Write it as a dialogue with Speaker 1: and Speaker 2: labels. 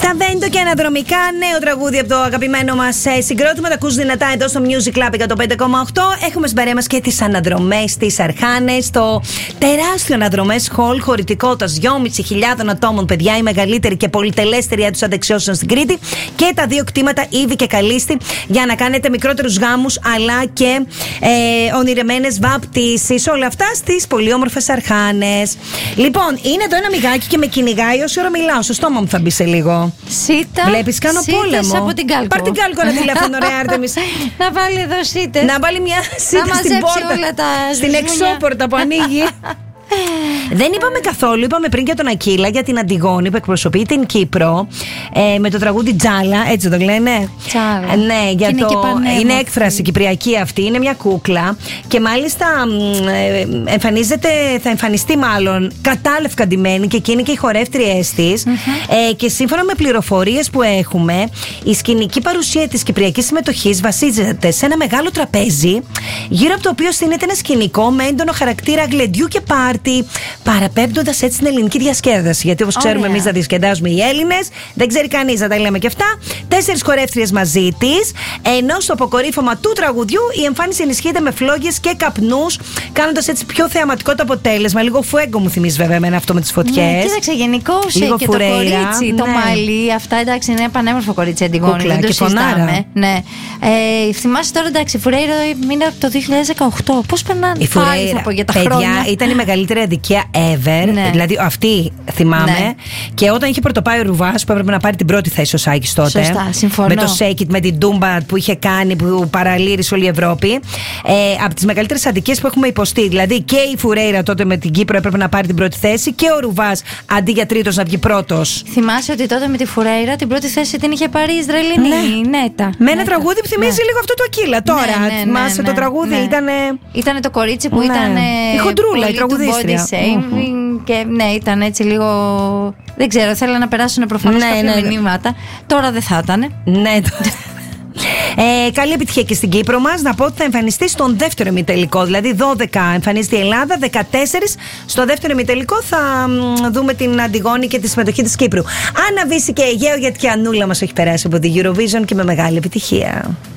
Speaker 1: Στα Βέντο και αναδρομικά, νέο τραγούδι από το αγαπημένο μας συγκρότημα. Τα ακούς δυνατά εδώ στο Music Club 105,8. Έχουμε στην παρέα μας και τις αναδρομές της Αρχάνες. Το τεράστιο αναδρομές hall χωρητικότητας 2.500 ατόμων, παιδιά, η μεγαλύτερη και πολυτελέστερη τους αντεξιώσεων στην Κρήτη. Και τα δύο κτήματα, Ήβη και Καλίστη, για να κάνετε μικρότερους γάμους αλλά και ονειρεμένες βαπτίσεις. Όλα αυτά στις πολύ όμορφες Αρχάνες. Λοιπόν, είναι εδώ ένα μιγάκι και με κυνηγάει όση ώρα μιλάω. Στο στόμα μου θα μπει σε λίγο.
Speaker 2: Σίτα.
Speaker 1: Βλέπεις, κάνω πόλεμο.
Speaker 2: Από την Κάλκο.
Speaker 1: Πάρ' την Κάλκο ένα τηλέφωνο, ρε Άρτεμις.
Speaker 2: Να βάλει εδώ σίτες.
Speaker 1: Να βάλει μια σίτα στην πόρτα.
Speaker 2: Όλα τα
Speaker 1: στην εξώπορτα που ανοίγει. Δεν είπαμε καθόλου, είπαμε πριν για τον Ακύλα, για την Αντιγόνη που εκπροσωπεί την Κύπρο με το τραγούδι Τζάλα, έτσι το λένε.
Speaker 2: Τζάλα.
Speaker 1: Ναι, για είναι έκφραση κυπριακή αυτή, είναι μια κούκλα και μάλιστα θα εμφανιστεί μάλλον κατάλευκα ντυμένη και εκείνη και οι χορεύτριές της. Και σύμφωνα με πληροφορίες που έχουμε, η σκηνική παρουσία της κυπριακής συμμετοχής βασίζεται σε ένα μεγάλο τραπέζι, γύρω από το οποίο στείνεται ένα σκηνικό με έντονο χαρακτήρα γλεντιού και πάρτι, παραπέμπτοντας έτσι την ελληνική διασκέδαση. Γιατί όπως ξέρουμε εμείς να διασκεδάζουμε οι Έλληνες, δεν ξέρει κανείς να τα λέμε και αυτά. 4 χορεύτριες μαζί της, ενώ στο αποκορύφωμα του τραγουδιού η εμφάνιση ενισχύεται με φλόγες και καπνούς, κάνοντας έτσι πιο θεαματικό το αποτέλεσμα. Λίγο φουέγκο μου θυμίζει βέβαια εμένα αυτό με τις φωτιές.
Speaker 2: Ναι, κοίταξε, γενικώς και φουρέιρα, το κορίτσι, το μαλλί, αυτά εντάξει είναι πανέμορφο κορίτσι Αντιγόνη. Δεν το συζητάμε. Ναι. Θυμάσαι τώρα, εντάξει, η Φουρέιρα είναι από το 2018. Πώς περνάνε οι Φουρέιρα, θα πω για τα χρόνια.
Speaker 1: Ήταν η μεγαλύτερη αδικία ever. Ναι. Δηλαδή αυτή θυμάμαι. Ναι. Και όταν είχε πρωτοπάει ο Ρουβάς που έπρεπε να πάρει την πρώτη θέση ο Σάκης τότε.
Speaker 2: Σωστά, συμφωνώ.
Speaker 1: Με το Shake It, με την Ντούμπα που είχε κάνει, που παραλύρισε όλη η Ευρώπη. Από τις μεγαλύτερες αδικίες που έχουμε υποστεί. Δηλαδή και η Φουρέιρα τότε με την Κύπρο έπρεπε να πάρει την πρώτη θέση και ο Ρουβάς αντί για τρίτος να βγει πρώτος.
Speaker 2: Θυμάσαι ότι τότε με τη Φουρέιρα την πρώτη θέση την είχε πάρει η Ισραηλινή. Ναι. Νέτα.
Speaker 1: Με ένα τραγούδι που θυμίζει λίγο αυτό το Ακύλα. Τώρα θυμάσαι το τραγούδι
Speaker 2: ήταν το κορίτσι που ήταν.
Speaker 1: Η χοντρούλα, η τραγουδίστρια.
Speaker 2: Και ναι, ήταν έτσι λίγο. Δεν ξέρω, θέλανε να περάσουν προφανώς κάποια μηνύματα. Τώρα δεν θα ήταν.
Speaker 1: Ναι, καλή επιτυχία και στην Κύπρο μας. Να πω ότι θα εμφανιστεί στον δεύτερο ημιτελικό. Δηλαδή 12 εμφανίζεται η Ελλάδα, 14 στο δεύτερο ημιτελικό θα δούμε την Αντιγόνη και τη συμμετοχή της Κύπρου. Αναβήσει και Αιγαίο, γιατί και Ανούλα μας έχει περάσει από τη Eurovision και με μεγάλη επιτυχία.